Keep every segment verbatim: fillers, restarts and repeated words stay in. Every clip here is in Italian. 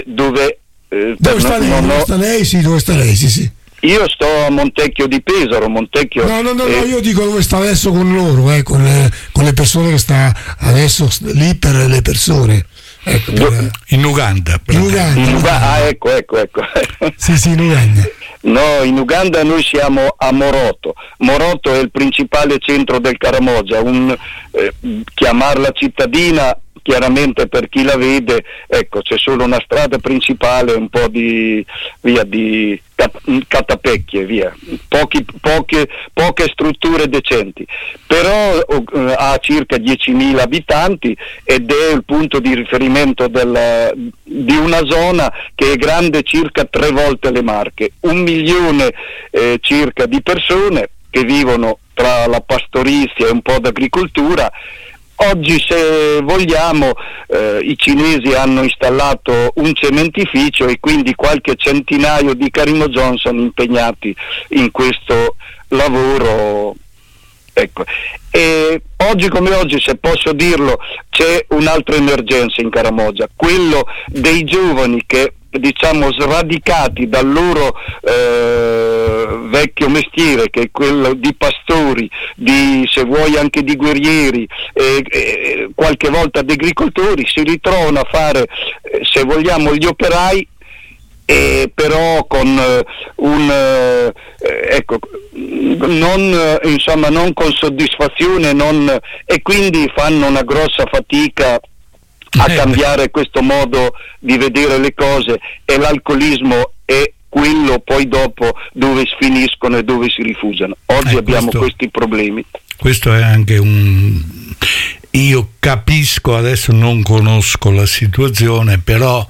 dove eh, dove sta lei? Dove sta lei? Sì, dove sta lei? Sì, sì. Io sto a Montecchio di Pesaro, Montecchio. No, no, no, eh, no, io dico dove sta adesso con loro, eh, con, eh, con le persone che sta adesso lì per le persone. Ecco, per, in Uganda. In Uganda. In Uganda. Ah, ecco, ecco, ecco. Sì, sì, in Uganda. No, in Uganda noi siamo a Moroto. Moroto è il principale centro del Karamoja, un, eh, chiamarla cittadina. Chiaramente per chi la vede, ecco, c'è solo una strada principale, un po' di via di catapecchie, via, Pochi, poche, poche strutture decenti, però eh, ha circa diecimila abitanti ed è il punto di riferimento della, di una zona che è grande circa tre volte le Marche, un milione eh, circa di persone che vivono tra la pastorizia e un po' d'agricoltura. Oggi, se vogliamo, eh, i cinesi hanno installato un cementificio e quindi qualche centinaio di Karimo Johnson impegnati in questo lavoro. Ecco. E oggi come oggi, se posso dirlo, c'è un'altra emergenza in Karamoja, quello dei giovani che, diciamo, sradicati dal loro eh, vecchio mestiere, che è quello di pastori, di, se vuoi, anche di guerrieri, eh, eh, qualche volta di agricoltori, si ritrovano a fare, eh, se vogliamo, gli operai, eh, però con eh, un eh, ecco non eh, insomma non con soddisfazione, non, e quindi fanno una grossa fatica a cambiare questo modo di vedere le cose, e l'alcolismo è quello poi dopo dove finiscono e dove si rifugiano. Oggi eh, abbiamo questo, questi problemi. Questo è anche un... Io capisco, adesso non conosco la situazione, però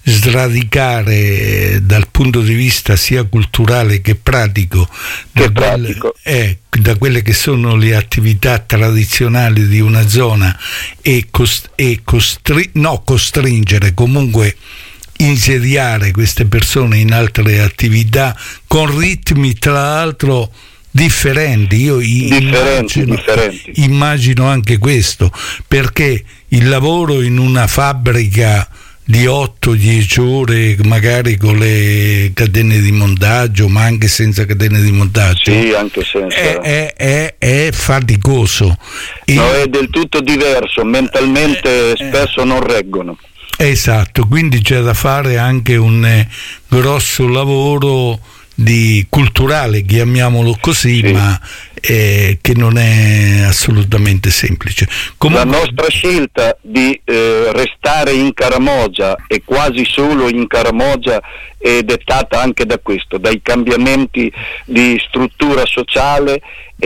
sradicare dal punto di vista sia culturale che pratico, che da, pratico. Quelle, eh, da quelle che sono le attività tradizionali di una zona e, cost- e costri- no, costringere, comunque insediare queste persone in altre attività con ritmi tra l'altro differenti. Io differenti, immagino, differenti. immagino anche questo, perché il lavoro in una fabbrica di otto dieci ore, magari con le catene di montaggio, ma anche senza catene di montaggio, sì, anche senza. È, è, è, è faticoso. No, e... è del tutto diverso, mentalmente eh, spesso eh. non reggono. Esatto, quindi c'è da fare anche un eh, grosso lavoro di culturale, chiamiamolo così, sì. ma eh, che non è assolutamente semplice. Comunque... La nostra scelta di eh, restare in Karamoja e quasi solo in Karamoja è dettata anche da questo, dai cambiamenti di struttura sociale,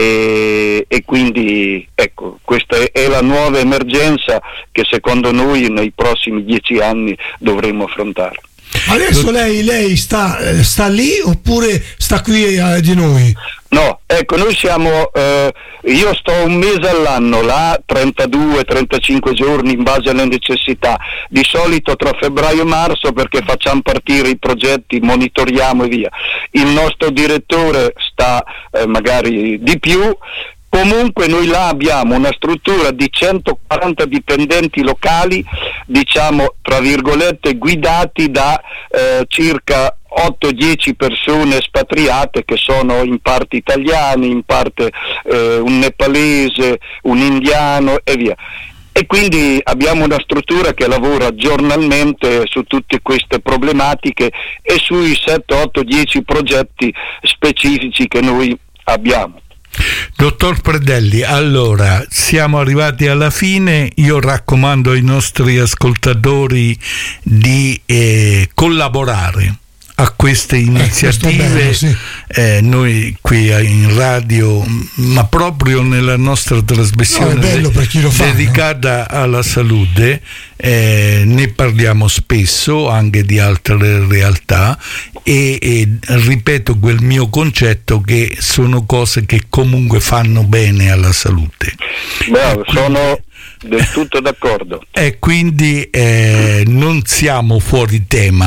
e, e quindi ecco, questa è, è la nuova emergenza che secondo noi nei prossimi dieci anni dovremo affrontare. Adesso lei, lei sta, sta lì oppure sta qui eh, di noi? No, ecco, noi siamo, eh, io sto un mese all'anno là, trentadue trentacinque giorni in base alle necessità, di solito tra febbraio e marzo, perché facciamo partire i progetti, monitoriamo e via. Il nostro direttore sta eh, magari di più. Comunque noi là abbiamo una struttura di centoquaranta dipendenti locali, diciamo tra virgolette guidati da eh, circa otto dieci persone espatriate, che sono in parte italiani, in parte eh, un nepalese, un indiano e via. E quindi abbiamo una struttura che lavora giornalmente su tutte queste problematiche e sui sette otto dieci progetti specifici che noi abbiamo. Dottor Predelli, allora siamo arrivati alla fine. Io raccomando ai nostri ascoltatori di eh, collaborare a queste iniziative, eh, bello, sì. eh, noi qui in radio, ma proprio nella nostra trasmissione no, bello per chi lo fa, dedicata no? alla salute, eh, ne parliamo spesso anche di altre realtà e, e ripeto quel mio concetto che sono cose che comunque fanno bene alla salute. Bravo, quindi, sono del tutto d'accordo. E quindi eh, non siamo fuori tema.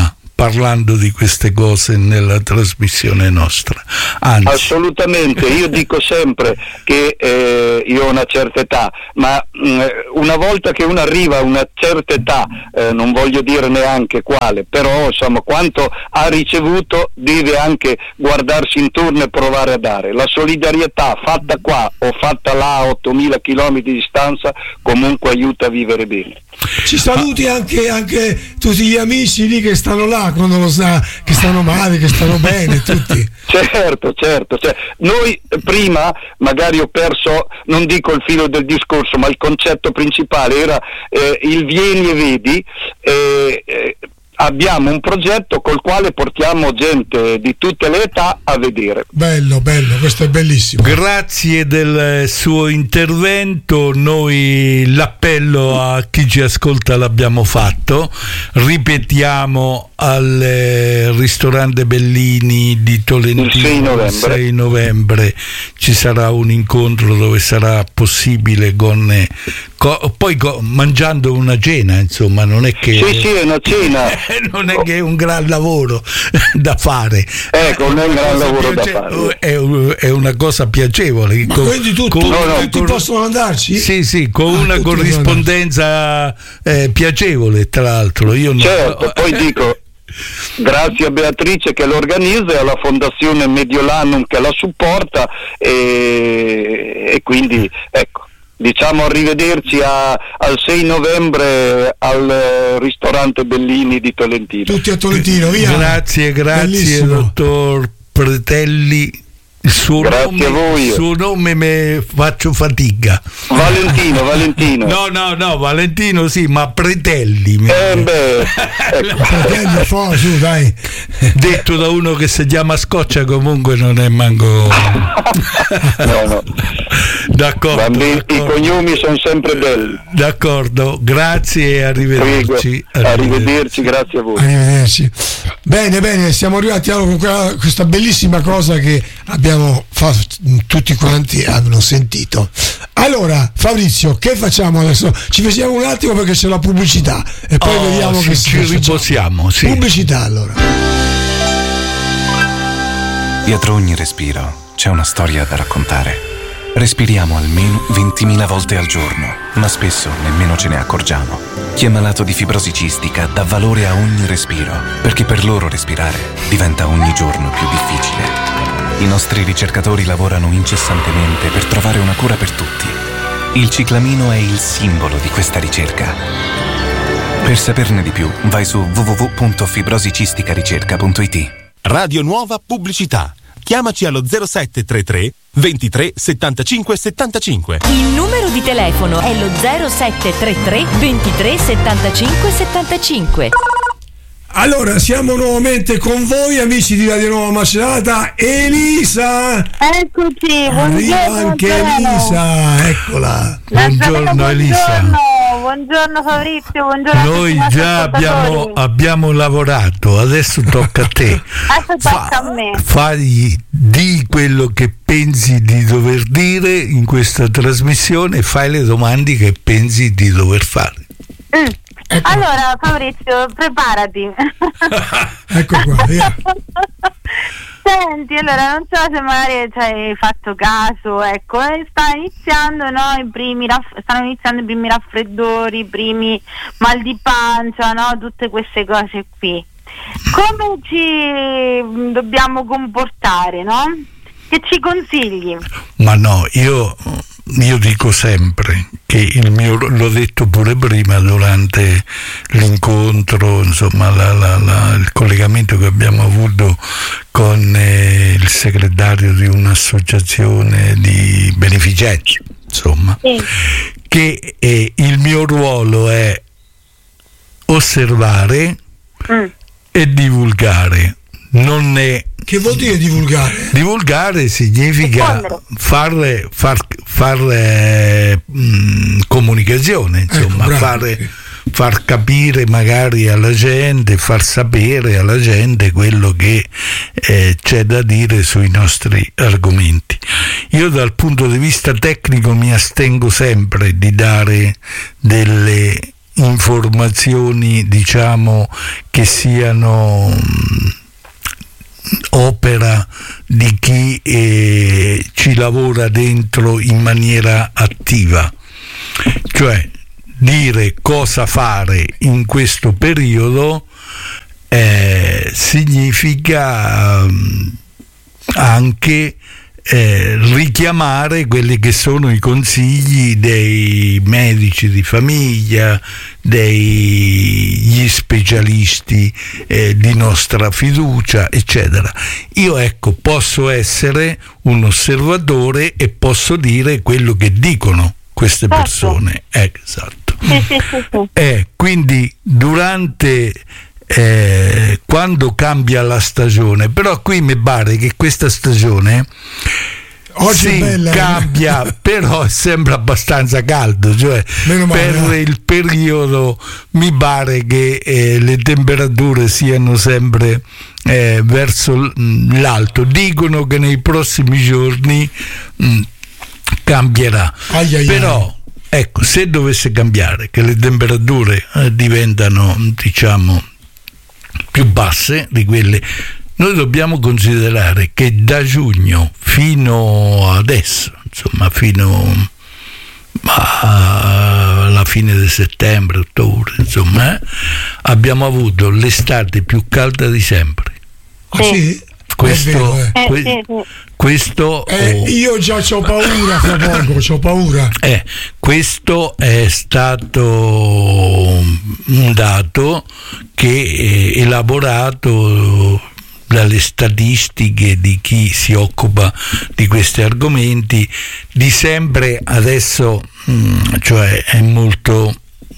parlando di queste cose nella trasmissione nostra. Anzi. Assolutamente, io dico sempre che eh, io ho una certa età, ma mh, una volta che uno arriva a una certa età, eh, non voglio dire neanche quale, però insomma quanto ha ricevuto deve anche guardarsi intorno e provare a dare. La solidarietà fatta qua o fatta là a ottomila chilometri di distanza comunque aiuta a vivere bene. Ci saluti anche, anche tutti gli amici lì che stanno là, quando lo sa che stanno male, che stanno bene, tutti. Certo, certo, cioè, noi prima magari ho perso, non dico il filo del discorso, ma il concetto principale era eh, il vieni e vedi. eh, eh, Abbiamo un progetto col quale portiamo gente di tutte le età a vedere. Bello, bello, questo è bellissimo. Grazie del suo intervento. Noi l'appello a chi ci ascolta l'abbiamo fatto. Ripetiamo al ristorante Bellini di Tolentino il sei novembre. il sei novembre ci sarà un incontro dove sarà possibile con, co, poi co, mangiando una cena, insomma, non è che sì, sì, è una cena. non è che è un gran lavoro da fare, ecco, non è un gran lavoro piace- da fare, è, è una cosa piacevole. Ma con, quindi tu, con, tu, no, no, tutti con, possono andarci? sì, sì, con Ah, una tutti corrispondenza eh, piacevole, tra l'altro. Io certo, non... poi dico grazie a Beatrice che lo organizza e alla Fondazione Mediolanum che la supporta, e, e quindi ecco, diciamo arrivederci a, al sei novembre al ristorante Bellini di Tolentino. Tutti a Tolentino, via. Grazie, grazie, Bellissimo. dottor Pretelli. Il suo Grazie nome, a voi. il suo nome me faccio fatica. Valentino, Valentino. No, no, no, Valentino sì, ma Pretelli. mi- Eh beh, ecco. Fratello, fo, su, dai. Detto da uno che si chiama Scoccia, comunque non è manco. No, no. D'accordo, Bambini, i d'accordo. cognomi sono sempre belli. D'accordo, grazie e arrivederci. Prego. Arrivederci, grazie a voi. Arrivederci. Bene, bene, siamo arrivati allora con quella- questa bellissima cosa che abbiamo fatto, tutti quanti hanno sentito. Allora, Fabrizio, che facciamo adesso? Ci fermiamo un attimo perché c'è la pubblicità e poi Oh, vediamo sì, che ci che facciamo. riposiamo, sì. Pubblicità allora. Dietro ogni respiro c'è una storia da raccontare. Respiriamo almeno ventimila volte al giorno, ma spesso nemmeno ce ne accorgiamo. Chi è malato di fibrosi cistica dà valore a ogni respiro, perché per loro respirare diventa ogni giorno più difficile. I nostri ricercatori lavorano incessantemente per trovare una cura per tutti. Il ciclamino è il simbolo di questa ricerca. Per saperne di più, vai su w w w punto fibrosicisticaricerca punto i t. Radio Nuova Pubblicità. Chiamaci allo zero sette tre tre ventitré settantacinque settantacinque. Il numero di telefono è lo zero sette tre tre ventitré settantacinque settantacinque. Allora, siamo nuovamente con voi, amici di Radio Nuova Macerata. Elisa! Eccoci, Arriva buongiorno. anche buongiorno. Elisa, eccola. Buongiorno, Elisa. Buongiorno, buongiorno Fabrizio, buongiorno a Noi tutti i nostri già abbiamo, ascoltatori. abbiamo lavorato, adesso tocca a te. Adesso tocca a me. Fai di quello che pensi di dover dire in questa trasmissione e fai le domande che pensi di dover fare. Mm. Allora Fabrizio, preparati. Ecco qua, via. Senti, allora non so se magari ci hai fatto caso, ecco, eh, sta iniziando, no, i primi raff- stanno iniziando i primi raffreddori, i primi mal di pancia, no, tutte queste cose qui. Come ci mh, dobbiamo comportare, no? Che ci consigli? Ma no, io, io dico sempre che il mio, l'ho detto pure prima durante l'incontro, insomma la, la, la, il collegamento che abbiamo avuto con eh, il segretario di un'associazione di beneficenza, insomma, Sì. che eh, il mio ruolo è osservare Mm. e divulgare. Non è Che vuol dire divulgare? divulgare significa Diffondere. fare far, far eh, mh, comunicazione, insomma, Ecco, bravo. fare, far capire magari alla gente, far sapere alla gente quello che eh, c'è da dire sui nostri argomenti. Io dal punto di vista tecnico mi astengo sempre di dare delle informazioni, diciamo, che siano mh, opera di chi eh, ci lavora dentro in maniera attiva, cioè dire cosa fare in questo periodo eh, significa um, anche eh, richiamare quelli che sono i consigli dei medici di famiglia, degli specialisti eh, di nostra fiducia, eccetera. Io ecco posso essere un osservatore e posso dire quello che dicono queste persone. Eh, esatto. Sì, sì, sì, sì. Eh, quindi durante Eh, quando cambia la stagione, però qui mi pare che questa stagione oggi sì, è bella, cambia, eh? però sembra abbastanza caldo, cioè Meno male, per eh. il periodo mi pare che eh, le temperature siano sempre eh, verso l'alto. Dicono che nei prossimi giorni mh, cambierà, ai ai però ai. ecco, se dovesse cambiare, che le temperature eh, diventano, diciamo, più basse di quelle, noi dobbiamo considerare che da giugno fino adesso, insomma fino alla fine di settembre, ottobre, insomma, eh, abbiamo avuto l'estate più calda di sempre. Ah, sì? Questo, È vero, eh. que- Eh, sì, sì. questo Eh, oh, io già c'ho paura, fra poco, c'ho paura. Eh, questo è stato un dato che è elaborato dalle statistiche di chi si occupa di questi argomenti di sempre. Adesso mh, cioè è molto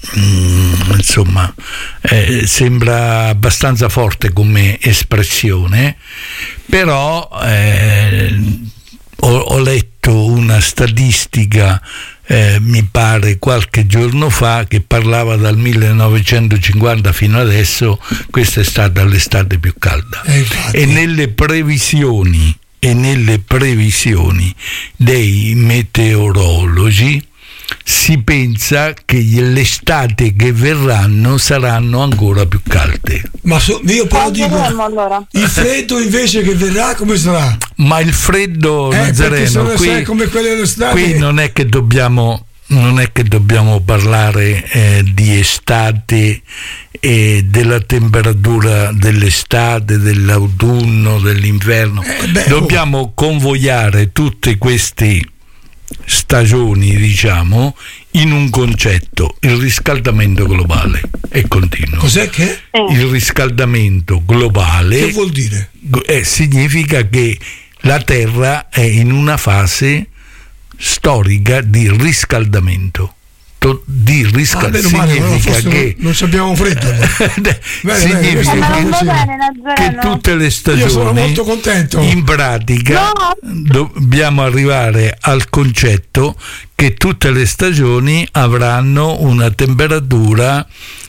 mh, insomma eh, sembra abbastanza forte come espressione, però eh, ho, ho letto una statistica Eh, mi pare qualche giorno fa che parlava dal millenovecentocinquanta fino adesso questa è stata l'estate più calda, Eh, infatti. e nelle previsioni e nelle previsioni dei meteorologi si pensa che le estati che verranno saranno ancora più calde. Ma so, io però dico, Vedremo, allora. il freddo invece che verrà come sarà? Ma il freddo, Eh, perché se Nazareno, non qui, sai come quelle dell'estate. qui non è che dobbiamo non è che dobbiamo parlare eh, di estate e della temperatura dell'estate, dell'autunno, dell'inverno. Eh, beh, dobbiamo convogliare tutte queste stagioni, diciamo, in un concetto: il riscaldamento globale. E continuo. Cos'è che? Il riscaldamento globale Che vuol dire? eh, significa che la Terra è in una fase storica di riscaldamento. To- di riscal- Ah, meno male, significa forse che non, non abbiamo freddo. Bene, significa bene, Ma che, non va sì. bene, che Nazareno. tutte le Io sono stagioni molto contento. in pratica dobbiamo arrivare al concetto che tutte le stagioni avranno una temperatura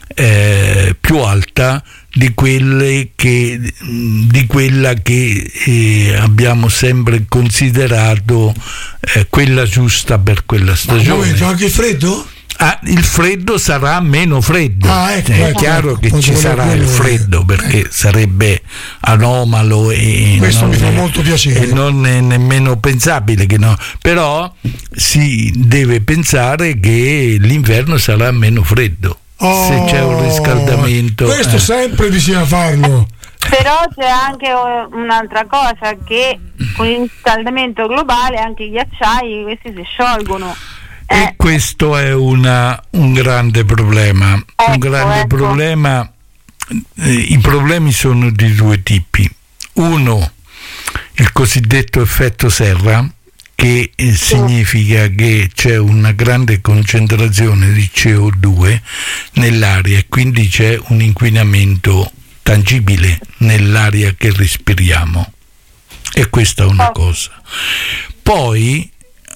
eh, più alta di quelle che di quella che eh, abbiamo sempre considerato eh, quella giusta per quella stagione. Ma anche il freddo? Ah, il freddo sarà meno freddo. Ah, ecco, è ecco, chiaro ecco. che Posso ci voler sarà quello, il freddo, perché eh. sarebbe anomalo e Questo non mi fa è- molto piacere. e non è nemmeno pensabile che no. Però si deve pensare che l'inverno sarà meno freddo Oh, se c'è un riscaldamento. Questo eh. sempre bisogna farlo. Però c'è anche eh, un'altra cosa, che con il riscaldamento globale anche i ghiacciai questi si sciolgono. E Eh, questo è una, un grande problema. un Ecco, grande ecco. problema. Eh, I problemi sono di due tipi. Uno, il cosiddetto effetto serra, che eh, significa che c'è una grande concentrazione di C O due nell'aria e quindi c'è un inquinamento tangibile nell'aria che respiriamo. E questa è una cosa. Poi,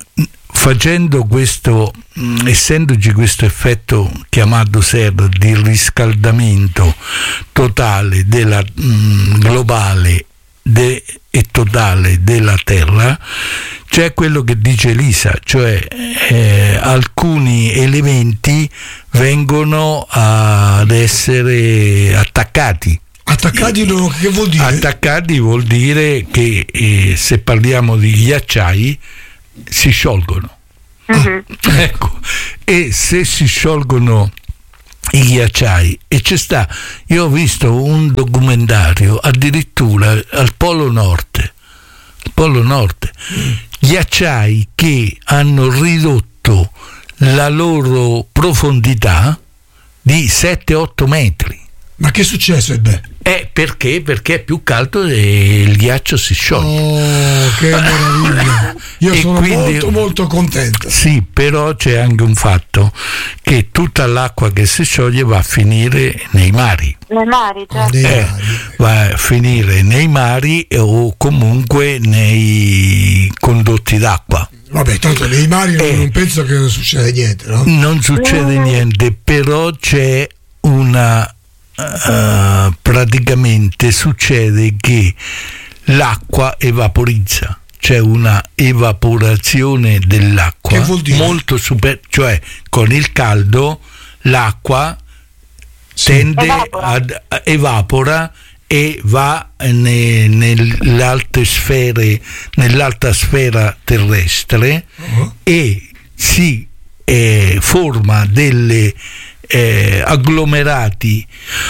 facendo questo, mh, essendoci questo effetto chiamato serra di riscaldamento totale della mh, globale de, e totale della Terra, c'è quello che dice Elisa, cioè eh, alcuni elementi vengono ad essere attaccati. Attaccati che vuol dire? Attaccati vuol dire che eh, se parliamo di ghiacciai si sciolgono. Uh-huh. Ecco, e se si sciolgono i ghiacciai, e c'è sta, io ho visto un documentario addirittura al Polo Nord, al Polo Nord, mm. ghiacciai che hanno ridotto la loro profondità di sette otto metri. Ma che è successo? Beh? Eh, perché? Perché è più caldo e il ghiaccio si scioglie. Oh, che meraviglia! Io sono quindi, molto molto contento. Sì, però c'è anche un fatto, che tutta l'acqua che si scioglie va a finire nei mari. Nei mari, certo. Eh, va a finire nei mari o comunque nei condotti d'acqua. Vabbè, tanto nei mari eh, non penso che non succeda niente, no? Non succede mm. niente, però c'è una... Uh, praticamente succede che l'acqua evaporizza, c'è una evaporazione dell'acqua molto super, cioè con il caldo l'acqua sì. tende evapora. ad evapora e va ne, nell'alte sfere, nell'alta sfera terrestre uh-huh. e si eh, forma delle Eh, agglomerati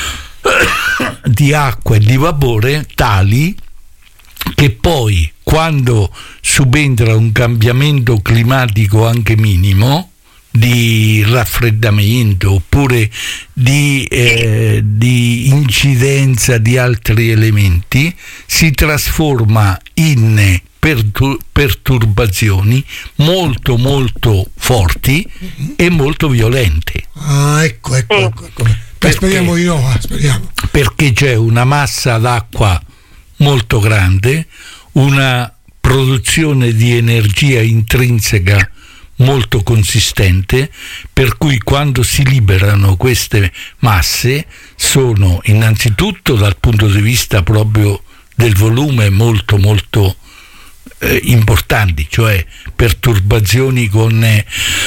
di acqua e di vapore tali che poi, quando subentra un cambiamento climatico anche minimo, di raffreddamento oppure di, eh, di incidenza di altri elementi, si trasforma in pertur- perturbazioni molto molto forti mm-hmm. e molto violente. Ah, ecco, ecco, ecco, ecco. Perché, speriamo di no, speriamo. Perché c'è una massa d'acqua molto grande, una produzione di energia intrinseca molto consistente, per cui quando si liberano queste masse sono innanzitutto dal punto di vista proprio del volume molto molto eh, importanti, cioè perturbazioni con eh,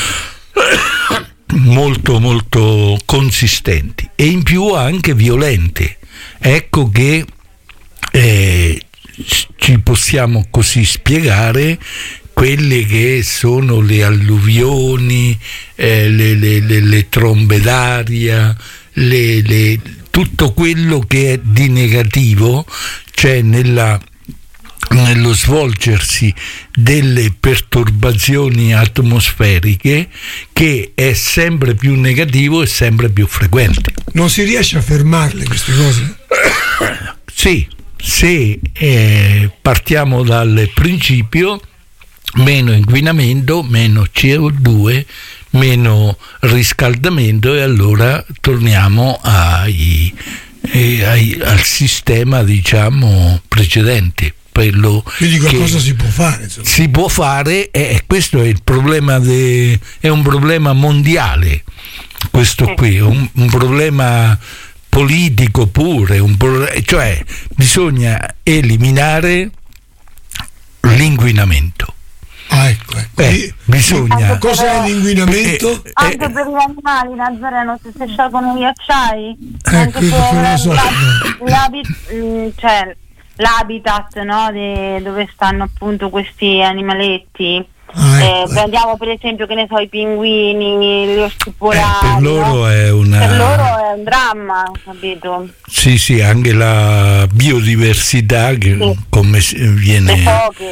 molto molto consistenti e in più anche violente. Ecco che eh, ci possiamo così spiegare quelle che sono le alluvioni, eh, le, le, le, le trombe d'aria, le, le, tutto quello che è di negativo c'è nella, nello svolgersi delle perturbazioni atmosferiche, che è sempre più negativo e sempre più frequente. Non si riesce a fermarle queste cose? Sì, se eh, partiamo dal principio: meno inquinamento, meno C O due, meno riscaldamento, e allora torniamo ai, eh, ai, al sistema, diciamo, precedente. Quello Quindi qualcosa si può fare, insomma. Si può fare, e questo è il problema, de, è un problema mondiale, questo qui, un, un problema politico pure, un pro, cioè bisogna eliminare l'inquinamento. Ah, ecco, ecco. Eh, bisogna. Cos'è l'inquinamento? Eh, eh, anche per gli animali, Nazareno, se si sciolgono i ghiacciai, eh, anche per non so. l'habitat, cioè, l'habitat, no, de, dove stanno appunto questi animaletti. Ah, ecco. eh, prendiamo per esempio, che ne so, i pinguini, gli orsi polari, eh, per loro no? è una... per loro è un dramma, capito? Sì, sì, anche la biodiversità che sì. come viene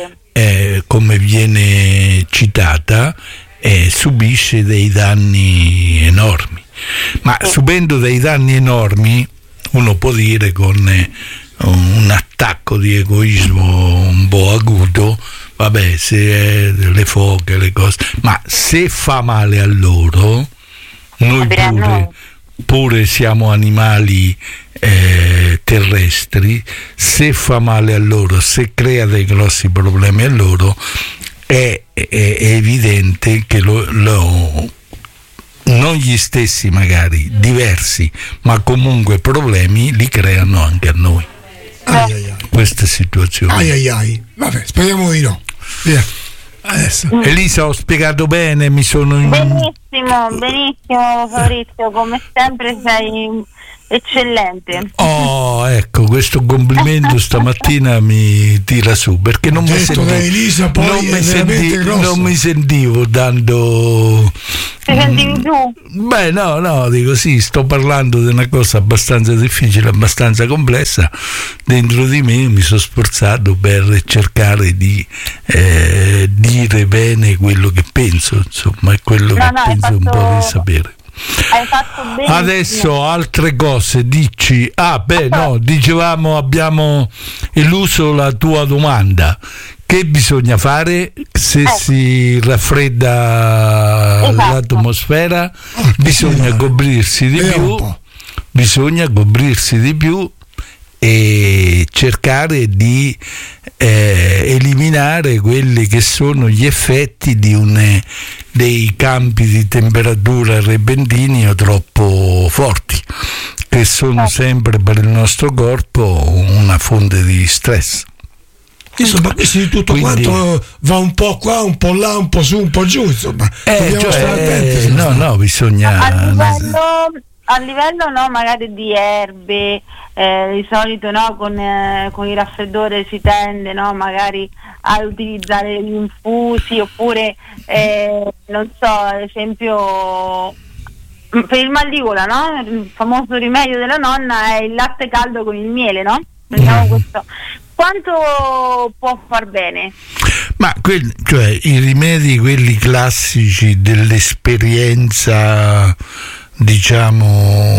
eh, come viene citata eh, subisce dei danni enormi, ma sì. subendo dei danni enormi, uno può dire con eh, un attacco di egoismo un po' acuto: vabbè, se è le foche, le cose, ma se fa male a loro, noi pure, pure siamo animali eh, terrestri, se fa male a loro, se crea dei grossi problemi a loro, è, è, è evidente che lo, lo, non gli stessi magari, diversi, ma comunque problemi li creano anche a noi. Ai ai ai. Queste situazioni. Ai ai ai. Vabbè, speriamo di no. Via. Adesso. Mm. Elisa, ho spiegato bene, mi sono in... Benissimo, benissimo Fabrizio, come sempre sei eccellente. Oh, ecco, questo complimento stamattina mi tira su, perché non mi, Detto da senti... Elisa, poi non, è mi veramente senti... grosso. non mi sentivo dando... Ti sentivi tu? Beh, no, no, dico sì, sto parlando di una cosa abbastanza difficile, abbastanza complessa. Dentro di me mi sono sforzato per cercare di eh, dire bene quello che penso, insomma, è quello No, che no, hai penso un po' fatto- di sapere. Hai fatto benissimo. Adesso altre cose, dici, ah beh no, dicevamo abbiamo eluso la tua domanda. Che bisogna fare se Ecco. si raffredda Esatto. l'atmosfera? Bisogna coprirsi di Vediamo un più, po'. bisogna coprirsi di più e cercare di eh, eliminare quelli che sono gli effetti di un, dei cambi di temperatura repentini o troppo forti, che sono sempre per il nostro corpo una fonte di stress. Insomma, questo di tutto Quindi- quanto va un po' qua, un po' là, un po' su, un po' giù, insomma. Eh, Dobbiamo cioè, stare attenti. eh, se no, no, bisogna... A livello, a livello no, magari di erbe, eh, di solito no, con, eh, con il raffreddore si tende no, magari a utilizzare gli infusi oppure eh, non so, ad esempio mm, per il mal di gola, no? Il famoso rimedio della nonna è il latte caldo con il miele, no? Prendiamo questo. Quanto può far bene? Ma quel- cioè, i rimedi, quelli classici dell'esperienza, diciamo,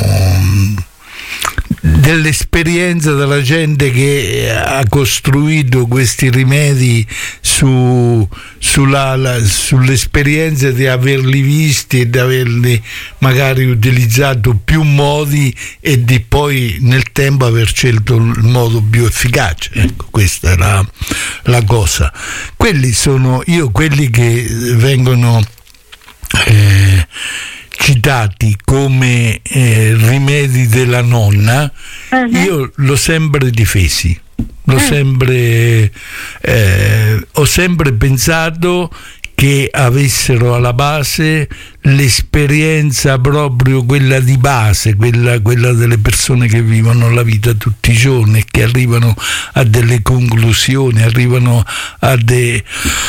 dell'esperienza della gente che ha costruito questi rimedi su, sulla, la- sull'esperienza di averli visti e di averli magari utilizzato più modi e di poi nel tempo aver scelto il modo più efficace. Ecco, questa è la, la cosa. Quelli sono io quelli che vengono eh, citati come eh, rimedi della nonna. Mhm. Io l'ho sempre difesi, l'ho sempre eh, ho sempre pensato che avessero alla base l'esperienza proprio quella di base, quella, quella delle persone che vivono la vita tutti i giorni e che arrivano a delle conclusioni, arrivano a dei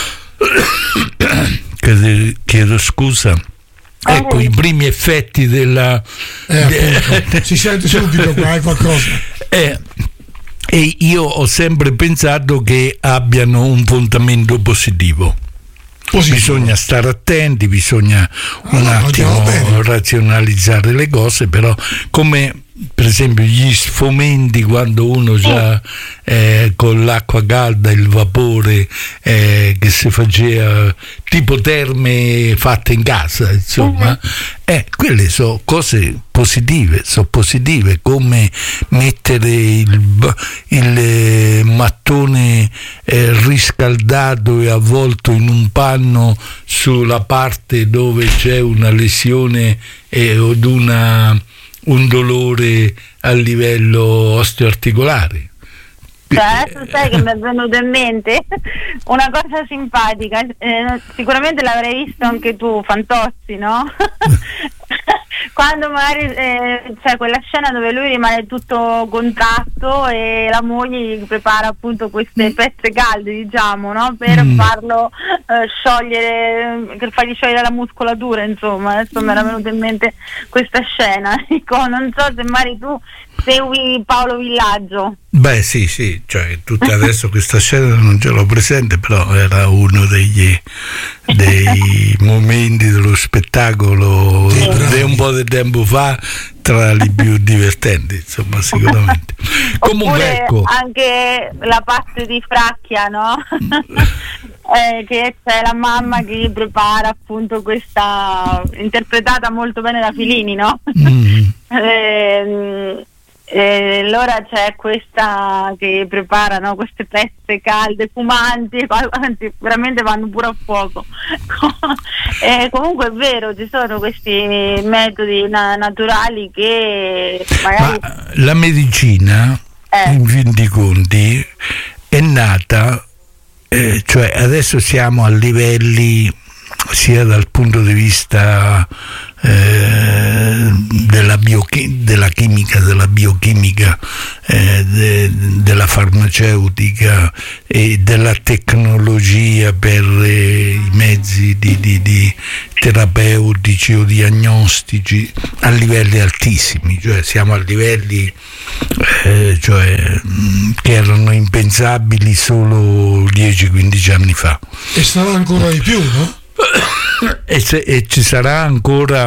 chiedo, chiedo scusa. Ecco, i primi effetti della Eh, appunto, si sente subito qua, è qualcosa. eh, e io ho sempre pensato che abbiano un fondamento positivo. Positivo. Bisogna stare attenti, bisogna un no, attimo andiamo bene. razionalizzare le cose, però come per esempio gli sfomenti, quando uno già eh, con l'acqua calda, il vapore eh, che si faceva tipo terme fatte in casa, insomma, eh, quelle sono cose positive, sono positive, come mettere il, b- il eh, mattone eh, riscaldato e avvolto in un panno sulla parte dove c'è una lesione eh, o una un dolore a livello osteoarticolare. Cioè, adesso sai che mi è venuto in mente una cosa simpatica, eh, sicuramente l'avrai visto anche tu, Fantozzi, no? Quando magari eh, c'è quella scena dove lui rimane tutto contratto e la moglie gli prepara appunto queste pezze calde, diciamo, no? Per Mm. farlo eh, sciogliere, per fargli sciogliere la muscolatura, insomma. Adesso mi era venuta in mente questa scena. Dico, non so se magari tu segui Paolo Villaggio. Beh sì sì, cioè tutta adesso questa scena non ce l'ho presente, però era uno degli dei momenti dello spettacolo di un po' di tempo fa, tra i più divertenti, insomma, sicuramente. Comunque Oppure ecco, anche la parte di Fracchia, no? eh, che c'è la mamma che gli prepara appunto questa, interpretata molto bene da Filini, no? mm, Ehm, e allora c'è questa che prepara, no, queste pezze calde, fumanti, anzi veramente vanno pure a fuoco. E comunque è vero, ci sono questi metodi na- naturali che magari ma la medicina Eh. in fin dei conti è nata eh, cioè adesso siamo a livelli sia dal punto di vista eh, della, biochi- della chimica, della biochimica, eh, de- della farmaceutica e della tecnologia per eh, i mezzi di, di, di terapeutici o diagnostici a livelli altissimi, cioè siamo a livelli eh, cioè, mh, che erano impensabili solo dieci quindici anni fa. E sarà ancora di più, no? E, se, e ci sarà ancora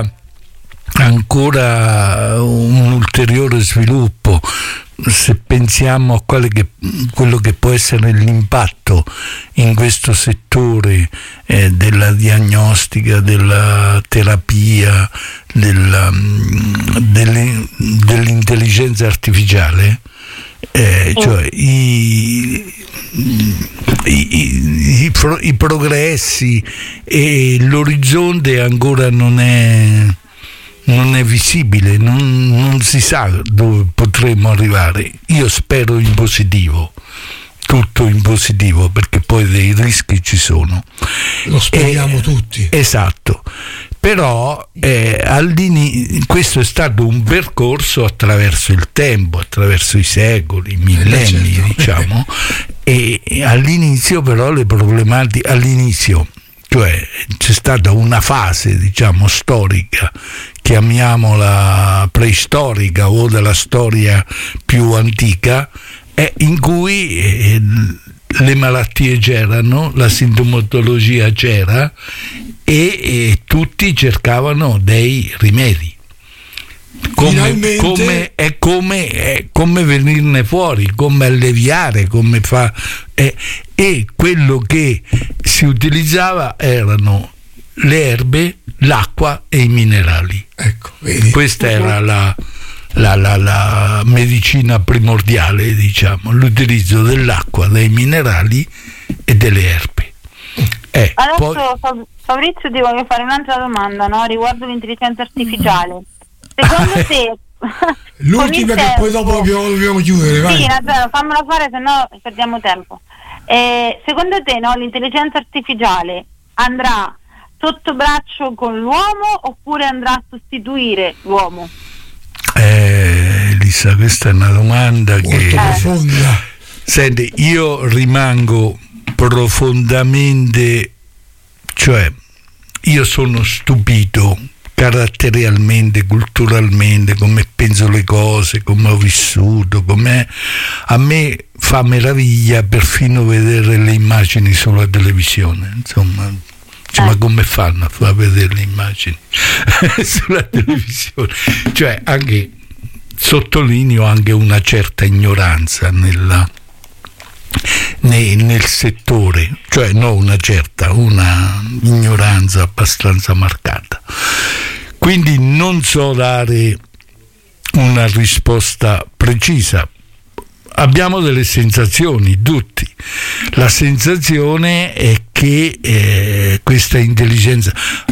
ancora un ulteriore sviluppo se pensiamo a quale che, quello che può essere l'impatto in questo settore eh, della diagnostica, della terapia, della, delle, dell'intelligenza artificiale. Eh, cioè i, i, i, i, pro, i progressi e l'orizzonte ancora non è non è visibile, non, non si sa dove potremo arrivare. Io spero in positivo, tutto in positivo, perché poi dei rischi ci sono, lo speriamo eh, tutti. Esatto. Però eh, all'inizio questo è stato un percorso attraverso il tempo, attraverso i secoli, i millenni, certo. diciamo, e all'inizio però le problematiche, all'inizio, cioè c'è stata una fase, diciamo, storica, chiamiamola preistorica o della storia più antica, eh, in cui eh, le malattie c'erano, la sintomatologia c'era, e, e tutti cercavano dei rimedi. Come, come, è come, è come venirne fuori, come alleviare, come fa, eh, e quello che si utilizzava erano le erbe, l'acqua e i minerali. Ecco, vedi. Questa era la, la, la, la medicina primordiale, diciamo, l'utilizzo dell'acqua, dei minerali e delle erbe. Eh, Adesso poi... Fabrizio ti voglio fare un'altra domanda, no? Riguardo l'intelligenza artificiale. Secondo te l'ultima, che poi dopo dobbiamo, dobbiamo chiudere, vai. Sì, davvero, fammela fare, se no perdiamo tempo. Eh, secondo te, no, l'intelligenza artificiale andrà sotto braccio con l'uomo oppure andrà a sostituire l'uomo? Eh, Elisa, questa è una domanda molto che profonda. Senti, io rimango profondamente, cioè io sono stupito caratterialmente, culturalmente, come penso le cose, come ho vissuto, come a me fa meraviglia perfino vedere le immagini sulla televisione, insomma, cioè, ma come fanno a far vedere le immagini sulla televisione? Cioè, anche sottolineo anche una certa ignoranza nella Nel, nel settore, cioè non una certa, una ignoranza abbastanza marcata. Quindi non so dare una risposta precisa. Abbiamo delle sensazioni, tutti. La sensazione è che eh, questa intelligenza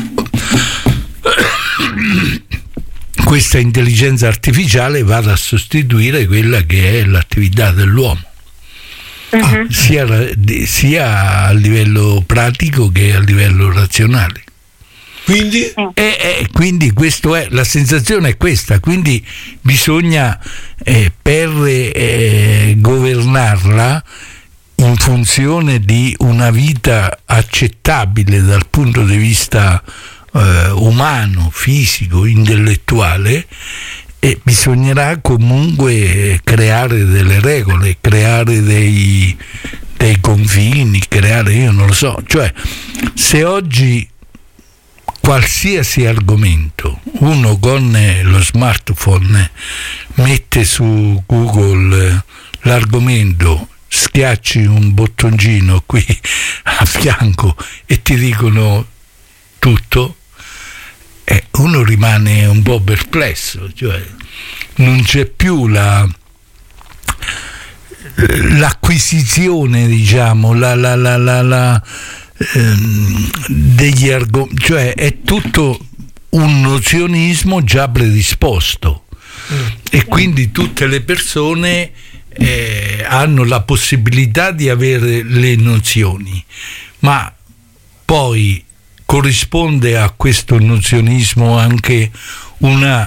questa intelligenza artificiale vada a sostituire quella che è l'attività dell'uomo. Ah, sia, sia a livello pratico che a livello razionale. Quindi? E, e, quindi questo è, la sensazione è questa, quindi bisogna eh, per eh, governarla in funzione di una vita accettabile dal punto di vista eh, umano, fisico, intellettuale, e bisognerà comunque creare delle regole, creare dei, dei confini, creare, io non lo so, cioè se oggi qualsiasi argomento uno con lo smartphone mette su Google l'argomento, schiacci un bottoncino qui a fianco e ti dicono tutto, Eh, uno rimane un po' perplesso, cioè non c'è più la l'acquisizione, diciamo, la la la la, la ehm, degli argomenti, cioè è tutto un nozionismo già predisposto mm. e quindi tutte le persone eh, hanno la possibilità di avere le nozioni, ma poi corrisponde a questo nozionismo anche una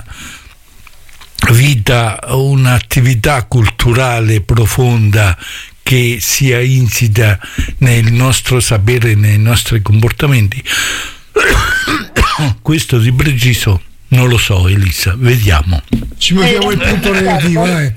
vita, un'attività culturale profonda che sia insita nel nostro sapere, nei nostri comportamenti. Questo di preciso non lo so, Elisa, vediamo. Ci mettiamo il punto relativo, dai.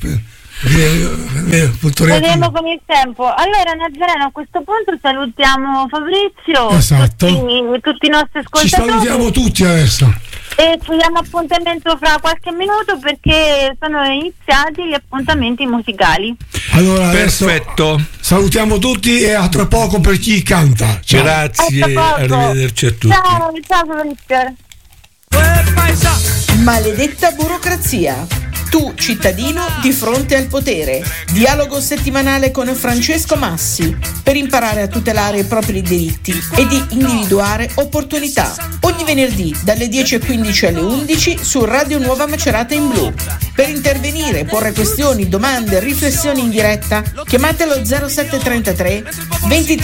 Vediamo con il tempo. Allora Nazareno, a questo punto salutiamo Fabrizio, esatto. tutti, tutti i nostri ascoltatori. Ci salutiamo tutti adesso. E ci diamo appuntamento fra qualche minuto perché sono iniziati gli appuntamenti musicali. Allora adesso perfetto. Salutiamo tutti e a tra poco per chi canta. Ciao. Grazie, arrivederci a tutti. Ciao, ciao Fabrizio. Maledetta burocrazia. Tu, cittadino, di fronte al potere. Dialogo settimanale con Francesco Massi per imparare a tutelare i propri diritti e di individuare opportunità. Ogni venerdì dalle dieci e quindici alle undici su Radio Nuova Macerata in Blu. Per intervenire, porre questioni, domande, riflessioni in diretta, chiamatelo zero sette trentatré ventitré